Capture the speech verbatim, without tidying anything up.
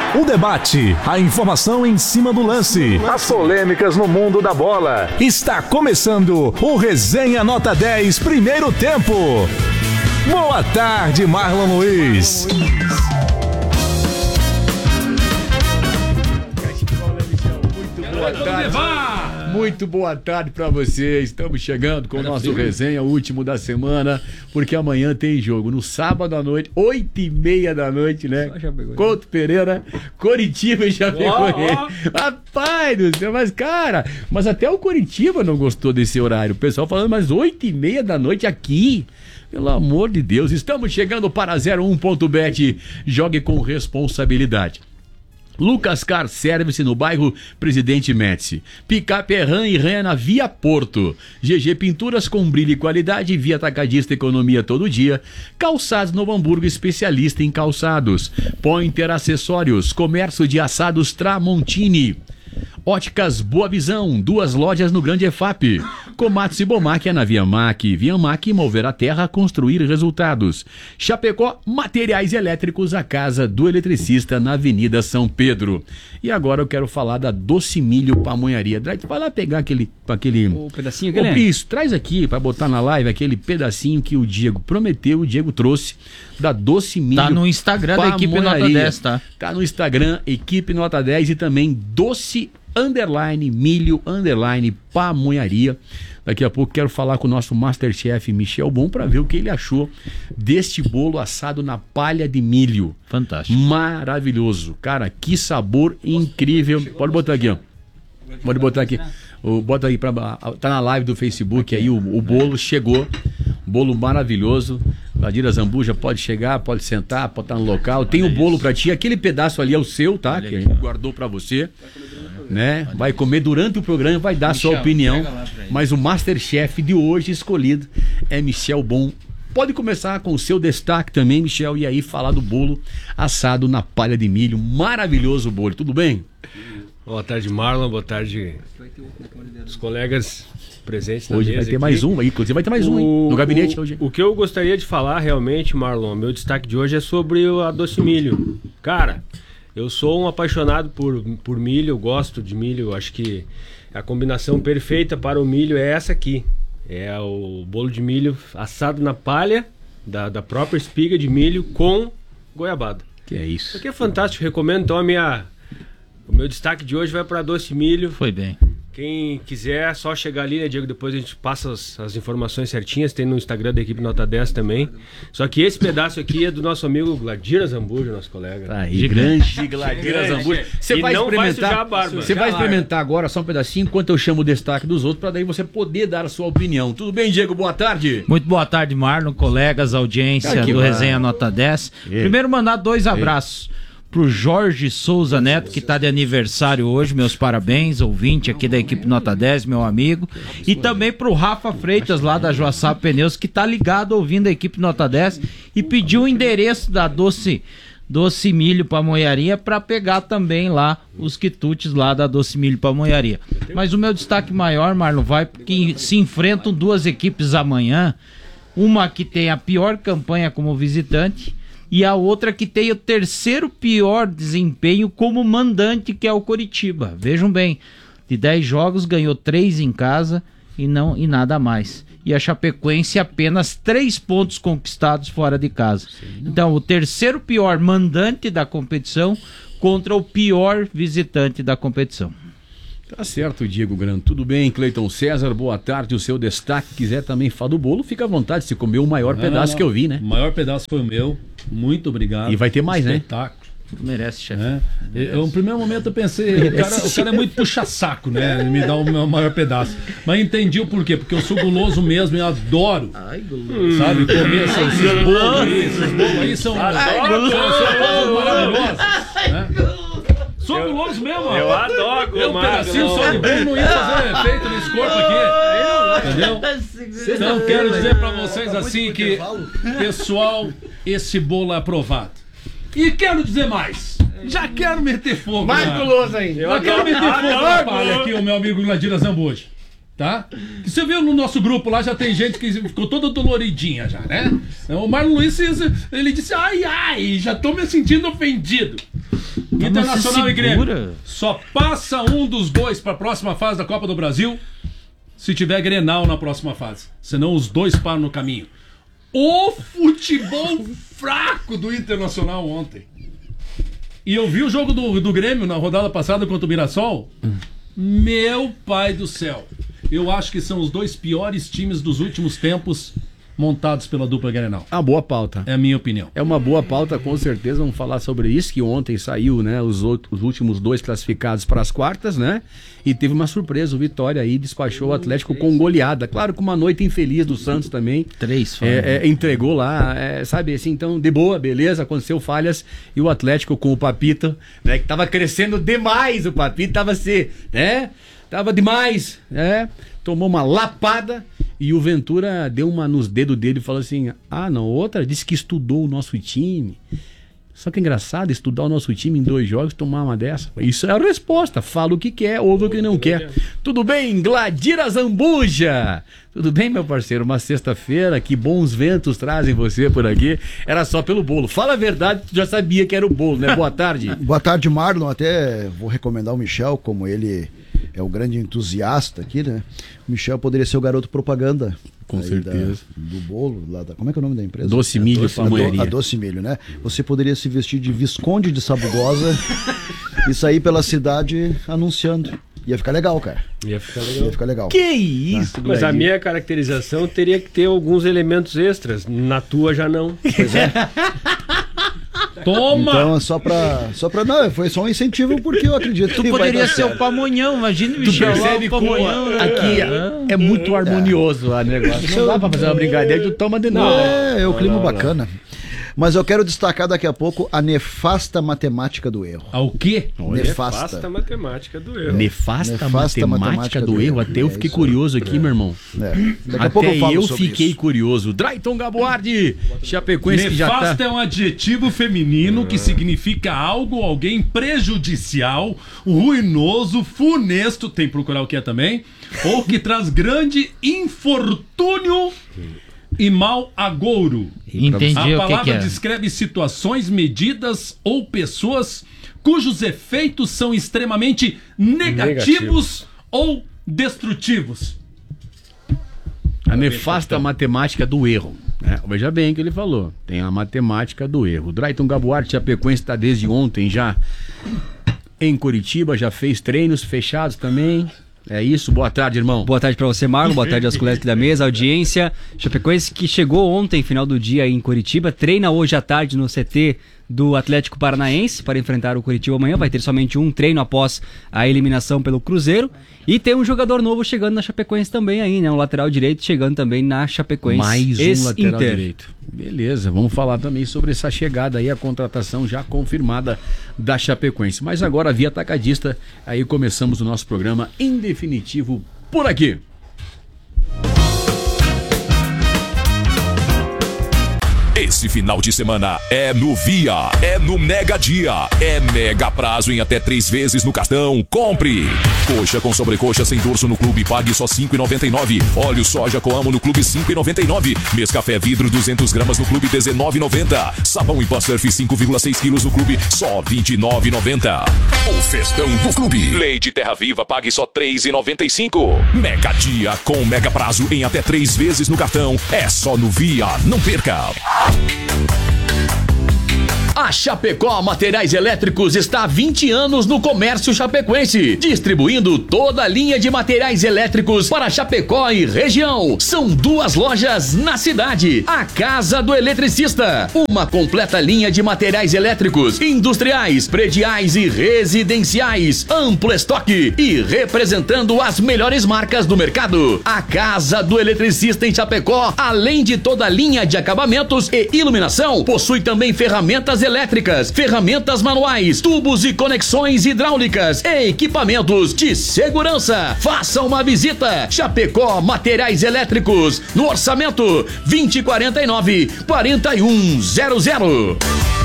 O debate, a informação em cima do lance, as polêmicas no mundo da bola. Está começando o Resenha Nota dez, primeiro tempo. Boa tarde, Marlon Luiz. Muito boa tarde. Muito boa tarde para vocês. Estamos chegando com o nosso resenha, o último da semana, porque amanhã tem jogo. No sábado à noite, oito e meia da noite, né? Couto Pereira, Coritiba e Chapecoense. Oh, oh. Rapaz do céu, mas cara, mas até o Coritiba não gostou desse horário. O pessoal falando, mas oito e meia da noite aqui. Pelo amor de Deus, estamos chegando para zero um ponto bet. Jogue com responsabilidade. Lucas Car Service no bairro Presidente Médici. Picape Ram e Ram na Via Porto. G G Pinturas com brilho e qualidade. Via Atacadista Economia todo dia. Calçados Novo Hamburgo, especialista em calçados. Pointer Acessórios. Comércio de assados Tramontini. Óticas Boa Visão, duas lojas no Grande E F A P. Komatsu e Bomac é na Viamac. Viamac, mover a terra, construir resultados. Chapecó, materiais elétricos, a casa do eletricista na Avenida São Pedro. E agora eu quero falar da Doce Milho Pamonharia. Vai lá pegar aquele... aquele... O pedacinho que oh, Isso, traz aqui para botar na live aquele pedacinho que o Diego prometeu, o Diego trouxe, da Doce Milho. Tá no Instagram da Equipe Nota dez, tá? Tá no Instagram, Equipe Nota dez e também Doce underline milho underline pamonharia. Daqui a pouco quero falar com o nosso Masterchef Michel Bom para ver o que ele achou deste bolo assado na palha de milho. Fantástico. Maravilhoso. Cara, que sabor incrível. Pode botar aqui, ó. Pode botar aqui. O, bota aí pra, tá na live do Facebook aí, o, o bolo chegou. Bolo maravilhoso. Vladira Zambuja pode chegar, pode sentar, pode estar no local. Tem o bolo pra ti. Aquele pedaço ali é o seu, tá? Que a gente guardou pra você. Né? Vai comer durante o programa, vai dar a sua opinião. Mas o Masterchef de hoje escolhido é Michel Bom. Pode começar com o seu destaque também, Michel, e aí falar do bolo assado na palha de milho. Maravilhoso o bolo, tudo bem? Boa tarde, Marlon. Boa tarde, os colegas presentes na hoje mesa. Vai ter aqui. mais um aí, inclusive vai ter mais o, um aí, no gabinete o, hoje. O que eu gostaria de falar realmente, Marlon, meu destaque de hoje é sobre a Doce Milho. Cara, eu sou um apaixonado por, por milho, eu gosto de milho, eu acho que a combinação perfeita para o milho é essa aqui. É o bolo de milho assado na palha da, da própria espiga de milho com goiabada. Que é isso. Isso aqui é fantástico, recomendo. Então a minha, o meu destaque de hoje vai para Doce Milho. Foi bem. Quem quiser, só chegar ali, né, Diego? Depois a gente passa as, as informações certinhas. Tem no Instagram da Equipe Nota dez também. Só que esse pedaço aqui é do nosso amigo Gladira Zambuja, nosso colega. Tá aí, grande Gladira Zambuja. Você vai não vai experimentar, sujar a barba. Você vai experimentar agora só um pedacinho, enquanto eu chamo o destaque dos outros, para daí você poder dar a sua opinião. Tudo bem, Diego? Boa tarde. Muito boa tarde, Marlon, colegas, audiência Aqui, do vai. Resenha Nota dez. É. Primeiro mandar dois abraços. Pro Jorge Souza Neto, que está de aniversário hoje, meus parabéns, ouvinte aqui da Equipe Nota dez, meu amigo. E também pro Rafa Freitas, lá da Joaçá Pneus, que tá ligado ouvindo a Equipe Nota dez e pediu o endereço da Doce, Doce Milho Pamonharia para pegar também lá os quitutes lá da Doce Milho Pamonharia. Mas o meu destaque maior, Marlon, vai porque se enfrentam duas equipes amanhã, uma que tem a pior campanha como visitante e a outra que tem o terceiro pior desempenho como mandante, que é o Coritiba. Vejam bem, de dez jogos ganhou três em casa e, não, e nada mais. E a Chapecoense apenas três pontos conquistados fora de casa. Então, o terceiro pior mandante da competição contra o pior visitante da competição. Tá certo, Diego Grande. Tudo bem, Cleiton César? Boa tarde. O seu destaque, quiser também falar do bolo, fica à vontade. Se comer o maior não, pedaço não, não. que eu vi, né? O maior pedaço foi o meu. Muito obrigado. E vai ter mais, espetáculo. né? Merece, chefe. É. Eu, no primeiro momento eu pensei, o cara, o cara é muito puxa-saco, né? Ele me dá o meu maior pedaço. Mas entendi o porquê, porque eu sou guloso mesmo e adoro. Ai, guloso. Sabe, comer esses, esses bolos aí, esses bolos aí são, Ai, são, são maravilhosos. Né? Sou guloso mesmo, ó. Eu adoro. Eu, um pedacinho só de bolo não ia fazer efeito nesse corpo aqui. Entendeu? Então quero dizer pra vocês assim que, pessoal, esse bolo é aprovado. E quero dizer mais. Já quero meter fogo. Mais guloso ainda. Eu quero meter fogo na palha aqui, o meu amigo Gladira Zambuja. Tá? Que você viu no nosso grupo lá, já tem gente que ficou toda doloridinha já, né? O Marlon Luiz, ele disse, ai, ai, já tô me sentindo ofendido. Internacional e Grêmio. Só passa um dos dois para a próxima fase da Copa do Brasil se tiver Grenal na próxima fase. Senão os dois param no caminho. O futebol fraco do Internacional ontem. E eu vi o jogo do, do Grêmio na rodada passada contra o Mirassol. Hum. Meu pai do céu. Eu acho que são os dois piores times dos últimos tempos montados pela dupla Grenal. Uma boa pauta. É a minha opinião. É uma boa pauta, com certeza. Vamos falar sobre isso, que ontem saiu, né, os, outros, os últimos dois classificados para as quartas, né? E teve uma surpresa, o Vitória aí despachou o Atlético com goleada. Claro que uma noite infeliz do Santos também. Três falhas. É, é, entregou lá, é, sabe assim, então, de boa, beleza, aconteceu falhas. E o Atlético com o Papito, né, que tava crescendo demais, o Papito tava se, né? Tava demais, né? Tomou uma lapada e o Ventura deu uma nos dedos dele e falou assim: ah, não, outra disse que estudou o nosso time. Só que é engraçado estudar o nosso time em dois jogos, tomar uma dessa. Isso é a resposta. Fala o que quer, ouve o que não quer. Tudo bem, Gladira Zambuja? Tudo bem, meu parceiro? Uma sexta-feira, que bons ventos trazem você por aqui. Era só pelo bolo. Fala a verdade, tu já sabia que era o bolo, né? Boa tarde. Boa tarde, Marlon. Até vou recomendar o Michel, como ele é o grande entusiasta aqui, né? O Michel poderia ser o garoto propaganda. Com certeza. Da, do bolo, lá da, como é que é o nome da empresa? Doce Milho Pamonharia. A Doce Milho, né? Você poderia se vestir de Visconde de Sabugosa e sair pela cidade anunciando. Ia ficar legal, cara. Ia ficar legal. Ia ficar legal. Que isso, ah, Mas a minha caracterização teria que ter alguns elementos extras. Na tua já não. Pois é. Toma! Então é só pra, só pra... Não, foi só um incentivo porque eu acredito tu que poderia vai ser o Pamonhão, imagina o Michel. Tu percebe como aqui é, é muito harmonioso o negócio. Não dá pra fazer uma brincadeira, tu toma de novo. É, é o clima bacana. Mas eu quero destacar daqui a pouco a nefasta matemática do erro. Ao quê? Nefasta. Nefasta matemática do erro. Nefasta, Nefasta matemática, matemática do, do erro. erro. Até eu É fiquei isso curioso aí. aqui, meu irmão. É. Daqui Até a pouco eu falo eu sobre fiquei isso. curioso. Drayton Gaboardi, Chapecoense que já tá... Nefasta é um adjetivo feminino que significa algo, alguém prejudicial, ruinoso, funesto, tem que procurar o que é também, ou que traz grande infortúnio e mau agouro. Entendi A o que, palavra que é. descreve situações, medidas ou pessoas cujos efeitos são extremamente negativos Negativo. ou destrutivos. A nefasta matemática do erro. É, veja bem o que ele falou. Tem a matemática do erro. Drayton Gaboardi, Chapecoense está desde ontem já em Curitiba, já fez treinos fechados também. É isso, boa tarde, irmão. Boa tarde pra você, Marlon, boa tarde aos colegas aqui da mesa, audiência. Chapecoense que chegou ontem, final do dia aí em Curitiba, treina hoje à tarde no C T do Atlético Paranaense para enfrentar o Curitiba amanhã. Vai ter somente um treino após a eliminação pelo Cruzeiro. E tem um jogador novo chegando na Chapecoense também aí, né? Um lateral direito chegando também na Chapecoense. Mais um Ex-Inter. lateral direito. Beleza, vamos falar também sobre essa chegada aí, a contratação já confirmada da Chapecoense. Mas agora, via atacadista, aí começamos o nosso programa em definitivo por aqui. Esse final de semana é no Via, é no Mega Dia, é mega prazo em até três vezes no cartão. Compre! Coxa com sobrecoxa sem dorso no clube, pague só cinco reais e noventa e nove centavos. Óleo soja Coamo no clube, cinco reais e noventa e nove centavos. Mescafé vidro duzentas gramas no clube, dezenove reais e noventa centavos. Sabão em pó surf cinco vírgula seis quilos no clube, só vinte e nove reais e noventa centavos. O festão do clube. Leite Terra Viva, pague só três reais e noventa e cinco centavos. Mega Dia com mega prazo em até três vezes no cartão. É só no Via, não perca! A Chapecó Materiais Elétricos está há vinte anos no comércio chapecoense, distribuindo toda a linha de materiais elétricos para Chapecó e região. São duas lojas na cidade. A Casa do Eletricista, uma completa linha de materiais elétricos, industriais, prediais e residenciais, amplo estoque e representando as melhores marcas do mercado. A Casa do Eletricista em Chapecó, além de toda a linha de acabamentos e iluminação, possui também ferramentas elétricas, ferramentas manuais, tubos e conexões hidráulicas e equipamentos de segurança. Faça uma visita. Chapecó Materiais Elétricos, no orçamento vinte e quarenta e nove, quarenta e um zero zero.